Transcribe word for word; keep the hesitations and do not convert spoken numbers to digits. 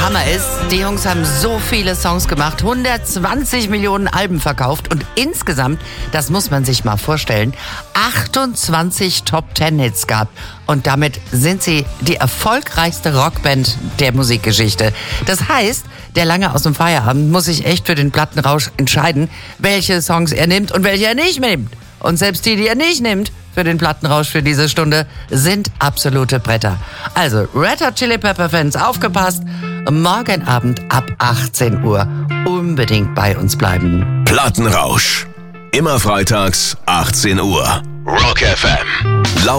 Hammer ist, die Jungs haben so viele Songs gemacht, hundertzwanzig Millionen Alben verkauft und insgesamt, das muss man sich mal vorstellen, achtundzwanzig Top-Ten-Hits gehabt. Und damit sind sie die erfolgreichste Rockband der Musikgeschichte. Das heißt, der Lange aus dem Feierabend muss sich echt für den Plattenrausch entscheiden, welche Songs er nimmt und welche er nicht nimmt. Und selbst die, die er nicht nimmt für den Plattenrausch für diese Stunde, sind absolute Bretter. Also, Red Hot Chili Pepper Fans, aufgepasst, morgen Abend ab achtzehn Uhr unbedingt bei uns bleiben. Plattenrausch. Immer freitags achtzehn Uhr. Rock F M.